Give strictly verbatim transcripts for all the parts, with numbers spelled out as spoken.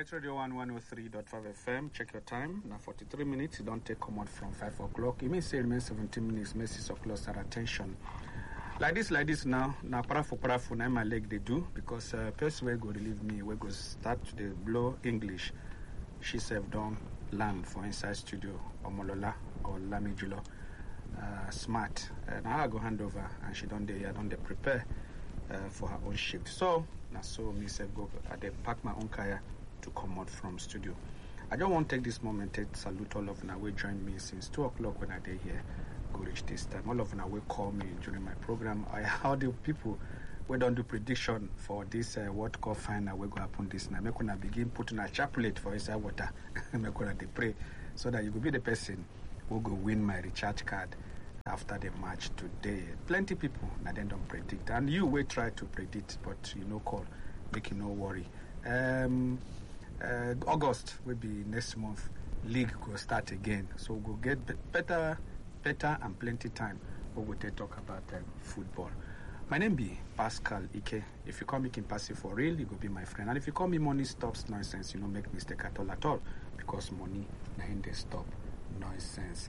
right, Radio one one oh three point five F M. Check your time. Now forty-three minutes. You don't take command from five o'clock. You may say remain seventeen minutes. May six o'clock start attention. Like this, like this now. Now parafu parafu. Now my leg they do because uh, person will go relieve me. We go start to the blow English. She self don't learn for inside studio. Omolola or Lamijulo. Uh, smart. Uh, now I go hand over and she don't there. Don't they prepare uh, for her own shift. So now so me say go. I dey pack my own car to come out from studio. I don't want to take this moment to salute all of you who joined me since two o'clock when I did here. Go reach this time. All of you will call me during my program. I how the people we don't do prediction for this uh, World Cup final will go happen this night. I'm gonna begin putting a chaplet for inside water. I'm gonna pray so that you will be the person who go win my recharge card after the match today. Plenty people now they don't predict, and you will try to predict, but you know call, make you no worry. Um, uh, August will be next month. League will start again, so we'll get be- better, better and plenty time. We will talk about uh, football. My name be Pascal Ike. If you call me Kimpasi for real, you go be my friend. And if you call me Money Stops Nonsense, you don't make mistake at all at all, because money na in they stop nonsense.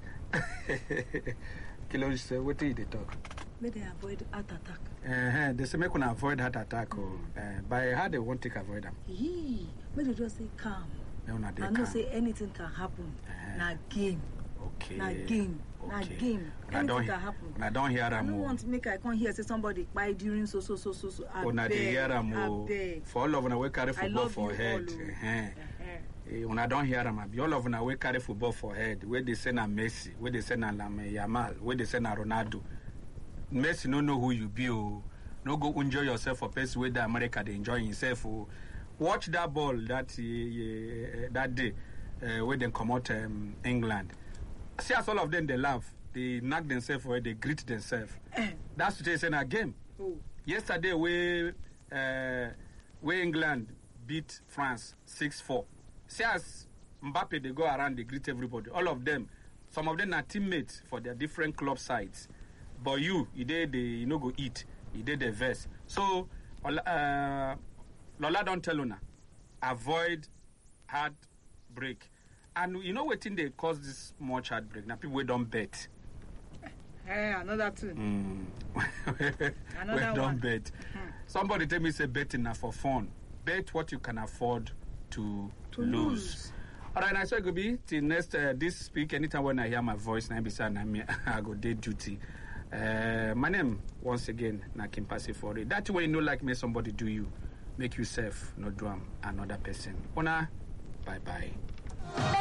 Kilo say what did they talk? May they avoid heart attack. Uh, they say make una avoid heart attack. Mm. Oh, uh, by how they want to avoid them? Yee, may they just say calm. No, no, I know say anything can happen. Uh, na game. Okay. Na game. Okay. Na game. I don't, can happen. I don't hear them. I don't want to make I can't hear say somebody buy during so so so so so. Oh, na they hear them. For all of them, we carry football for head. Uh-huh. When I don't hear them, all of them we carry football for head. Where they say na Messi, where they say na Lamine Yamal, where they say na Ronaldo. Messi no know who you be. Oh. No go enjoy yourself for place where the America they enjoy himself. Oh. Watch that ball that uh, that day uh, where they come out um, England. See as all of them they laugh, they knock themselves or they greet themselves. That's what they say in a game. Oh. Yesterday where uh, where England beat France six four. See as Mbappe they go around they greet everybody. All of them, some of them are teammates for their different club sides. But you, you did the you know go eat, you did the verse. So uh, Lola don't tell una avoid heartbreak. And you know what thing they cause this much heartbreak? Now people don't bet. Hey, another two. Mm. Another we one. Don't bet. Hmm. Somebody tell me say betting now for fun. Bet what you can afford to, to lose. lose. All right, I saw it could be till next uh, this speak. Anytime when I hear my voice, now beside me, I go day duty. Uh, my name once again, na Kimpasi for it. That way you know like me somebody do you, make yourself no drum another person. Ona, bye bye.